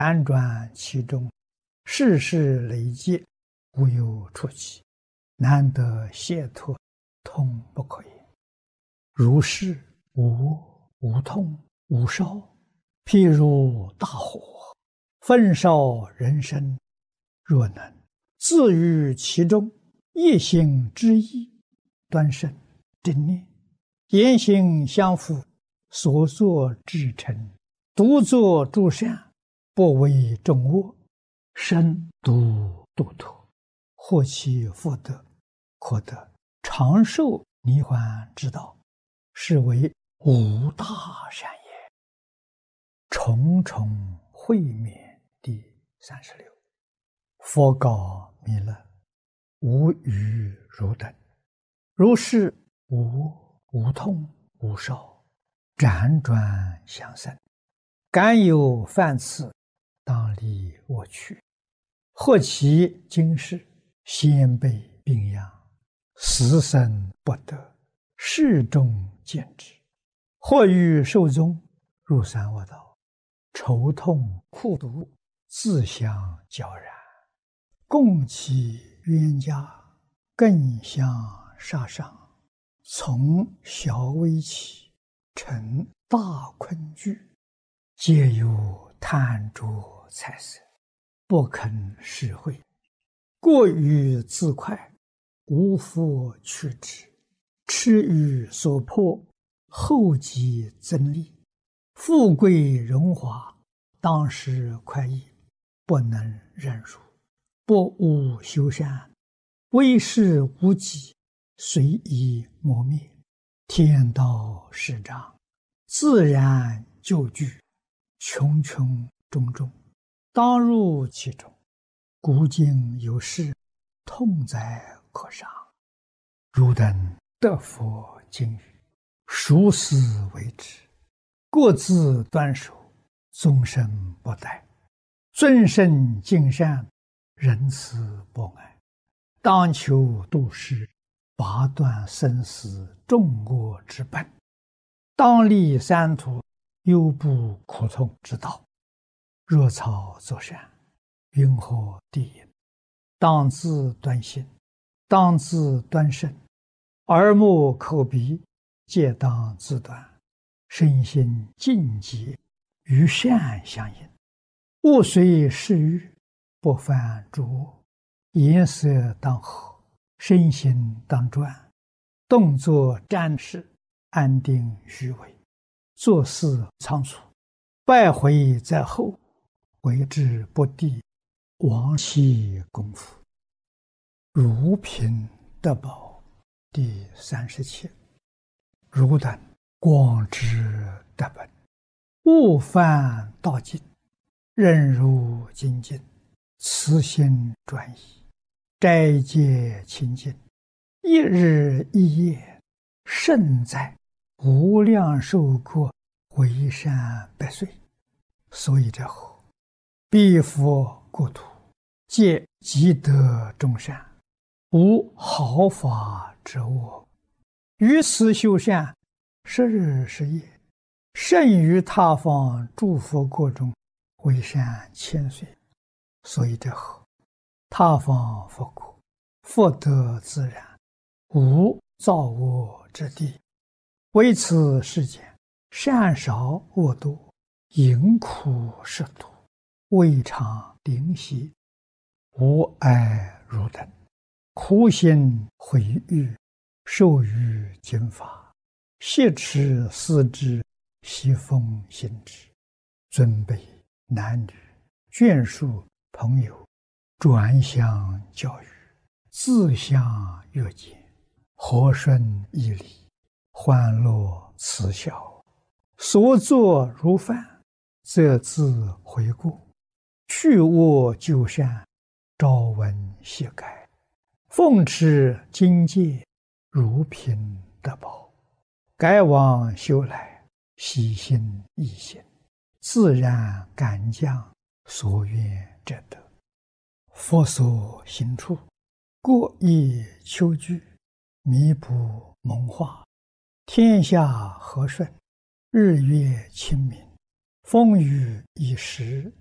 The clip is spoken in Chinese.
辗转其中，世事累劫，无有出期，难得解脱，痛不可言。如是无痛无烧，譬如大火，焚烧人生。若能自于其中，一心之意，端慎正念，言行相符，所作至诚，独作诸善，不为众恶，身独度脱，获其福德，可得长寿涅槃之道，是为无大善也。重重会面第36。佛告弥勒：无余汝等，如是无痛无烧，辗转相生，敢有犯次，当离我去。或其今世，先辈病殃，死生不得，世众见之；或欲寿终，入三恶道，愁痛苦毒，自相交然，共其冤家，更相杀伤，从小危起，成大困惧，皆有贪着财色，不肯实惠，过于自快，无复去之，痴于所迫，后继增利，富贵荣华，当时快意，不能忍辱，不务修善，为事无己，随意磨灭，天道始长，自然就具，穷穷种种，当入其中。古今有事，痛哉可伤。汝等得佛经语，熟思为之，各自端守，终身不殆，尊圣敬善，仁慈博爱，当求度世，拔断生死众恶之本，当立三途忧怖苦痛之道。若草作善，云何地也？当自端心，当自端身，耳目口鼻皆当自端，身心净洁，与善相应，勿随世欲，不犯诸恶，颜色当和，身心当专，动作瞻视，安定虚伪，做事仓促，败毁在后，为之不第，亡其功夫。如贫得宝第37。汝等广知得本，勿犯道境，忍辱精进，慈心专一，斋戒清净，一日一夜，胜在无量寿国，为善百岁。所以者何？彼佛国土，皆积德众善，无毫发之恶。于此修善，10日10夜，胜于他方诸佛国中，为善千岁。所以者何？他方佛国，福德自然，无造恶之地。为此世间，善少恶多，淫苦食毒，未尝灵犀，无碍汝等，苦心毁誉，受于经法，挟持思之，习风行之，尊卑男女，眷属朋友，转相教育，自相约见，和顺义理，欢乐慈孝，所作如犯，则自悔过，去恶就善，朝闻夕改，奉持经戒，如贫得宝，改往修来，喜心易行，自然感将，所愿者得。佛所行处，过亦求具，弥补蒙化，天下和顺，日月清明，风雨一时，